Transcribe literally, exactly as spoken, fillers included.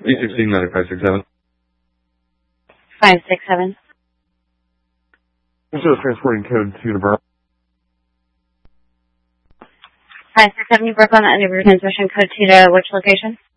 three sixteen nine five six seven. five six seven. So transporting code two to Burl. five six seven, you broke on the end of your transmission code two to which location?